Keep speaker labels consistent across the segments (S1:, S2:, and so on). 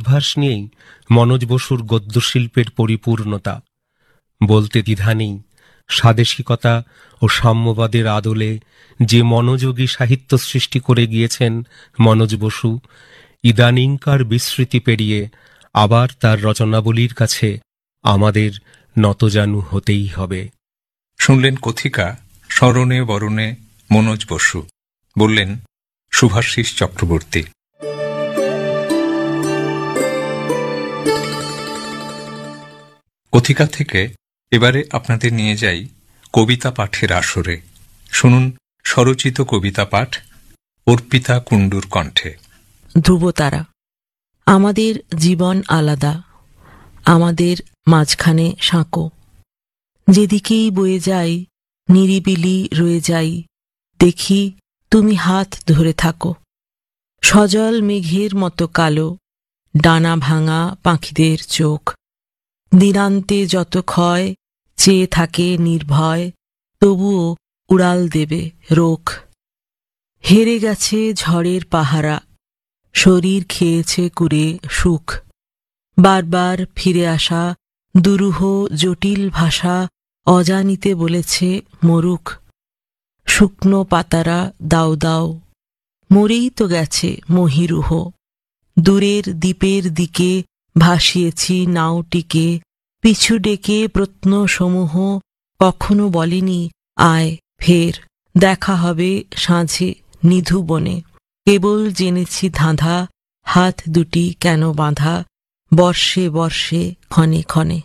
S1: অভ্যাস নিয়েই মনোজ বসুর গদ্যশিল্পের পরিপূর্ণতা। বলতে দ্বিধা নেই, স্বাদেশিকতা ও সাম্যবাদের আদলে যে মনোযোগী সাহিত্য সৃষ্টি করে গিয়েছেন মনোজ বসু, ইদানিংকার বিস্মৃতি পেরিয়ে আবার তার রচনাবলীর কাছে আমাদের নতজানু হতেই হবে।
S2: শুনলেন কথিকা স্মরণে বরণে মনোজ বসু, বললেন শুভাশিস চক্রবর্তী। কথিকা থেকে এবারে আপনাদের নিয়ে যাই কবিতা পাঠের আসরে। শুনুন স্বরচিত কবিতা পাঠ অর্পিতা কুণ্ডুর কণ্ঠে।
S3: ধ্রুবতারা। আমাদের জীবন আলাদা, আমাদের মাঝখানে সাঁকো। যেদিকেই বয়ে যাই নিরিবিলি রয়ে যাই, দেখি তুমি হাত ধরে থাকো। সজল মেঘের মতো কালো, ডানা ভাঙা পাখিদের চোখ। দিনান্তে যত ক্ষয় চেয়ে থাকে নির্ভয়, তবুও উড়াল দেবে রোখ। হেরে গেছে ঝড়ের পাহারা, শরীর খেয়েছে কুরে সুখ। বারবার ফিরে আসা দুরূহ জটিল ভাষা অজানিতে বলেছে মরুক। শুকনো পাতারা দাও দাও, মরেই তো গেছে মহিরুহ। দূরের দ্বীপের দিকে ভাসিয়েছি নাওটিকে, পিছু ডেকে প্রত্নসমূহ কখনো বলেনি আয় ফের। দেখা হবে সাঁঝে নিধু বনে, কেবল জেনেছি ধাঁধা হাত দুটি কেন বাঁধা, বর্ষে বর্ষে ক্ষণে ক্ষণে।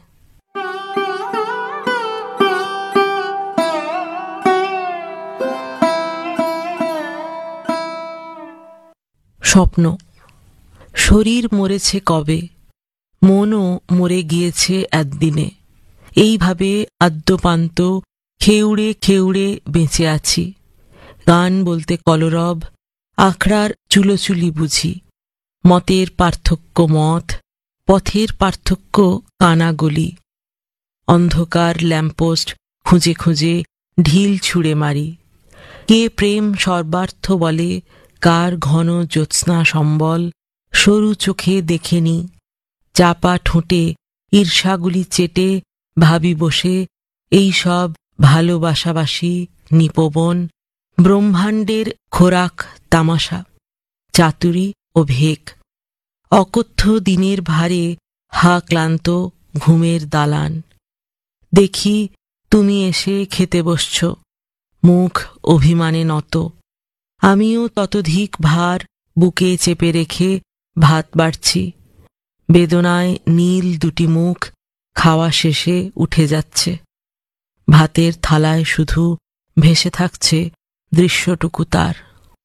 S3: স্বপ্ন। শরীর মরেছে কবে, মনও মরে গিয়েছে একদিনে। এইভাবে আদ্যপান্ত খেউড়ে খেউড়ে বেঁচে আছি। গান বলতে কলরব, আখড়ার চুলোচুলি বুঝি। মতের পার্থক্য মত, পথের পার্থক্য কানাগলি। অন্ধকার ল্যাম্পোস্ট খুঁজে খুঁজে ঢিল ছুঁড়ে মারি। কে প্রেম সর্বার্থ বলে, কার ঘন জ্যোৎস্না সম্বল। সরু চোখে দেখেনি, চাপা ঠোঁটে ঈর্ষাগুলি চেটে ভাবি বসে, এই সব ভালোবাসাবাসি নিপবন। ব্রহ্মাণ্ডের খোরাক তামাশা, চাতুরী ও ভেক। অকথ্য দিনের ভারে হা ক্লান্ত ঘুমের দালান। দেখি তুমি এসে খেতে বসছ, মুখ অভিমানে নত। আমিও ততোধিক ভার বুকে চেপে রেখে ভাত বাড়ছি। বেদনায় নীল দুটি মুখ খাওয়া শেষে উঠে যাচ্ছে। ভাতের থালায় শুধু ভেসে থাকছে দৃশ্যটুকু তার।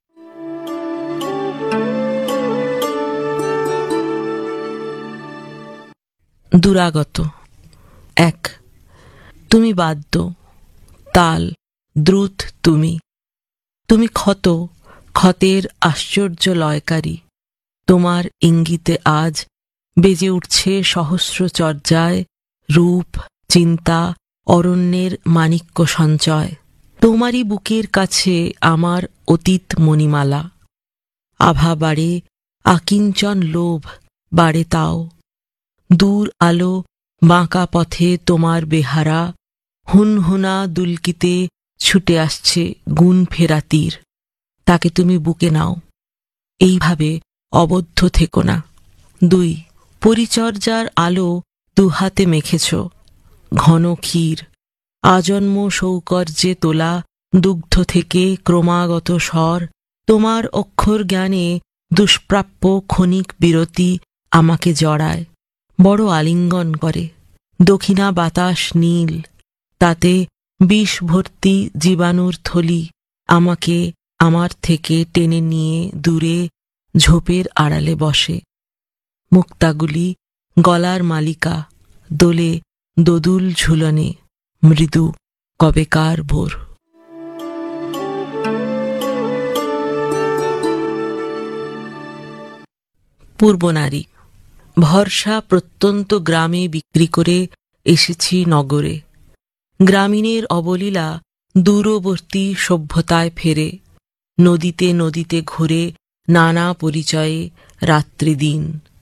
S3: দুরাগত। এক। তুমি বাদ্য, তাল, দ্রুত তুমি। তুমি ক্ষত, ক্ষতের আশ্চর্য লয়কারী। তোমার ইঙ্গিতে আজ বেজে উঠছে সহস্র চর্যায় রূপ, চিন্তা, অরণ্যের মাণিক্য সঞ্চয়। তোমারই বুকের কাছে আমার অতীত মণিমালা। আভা বাড়ে, আকিঞ্চন লোভ বাড়ে তাও। দূর আলো বাঁকা পথে তোমার বেহারা, হুনহুনা দুলকিতে ছুটে আসছে গুণ ফেরা তীর। তাকে তুমি বুকে নাও, এইভাবে অবদ্ধ থেকো না। 2। পরিচর্যার আলো দুহাতে মেখেছ, ঘন ক্ষীর। আজন্ম সৌকর্যে তোলা দুগ্ধ থেকে ক্রমাগত স্বর। তোমার অক্ষর জ্ঞানে দুষ্প্রাপ্য ক্ষণিক বিরতি আমাকে জড়ায়, বড় আলিঙ্গন করে। দক্ষিণা বাতাস নীল, তাতে বিষ ভর্তি জীবাণুর থলি আমাকে আমার থেকে টেনে নিয়ে দূরে ঝোপের আড়ালে বসে। মুক্তাগুলি গলার মালিকা, দোলে দোদুল ঝুলনে, মৃদু কবেকার ভোর। পূর্বনারী। ভরসা প্রত্যন্ত গ্রামে বিক্রি করে এসেছি নগরে। গ্রামীণের অবলীলা দূরবর্তী সভ্যতায় ফেরে। নদীতে নদীতে ঘুরে নানা পরিচয়ে রাত্রিদিন।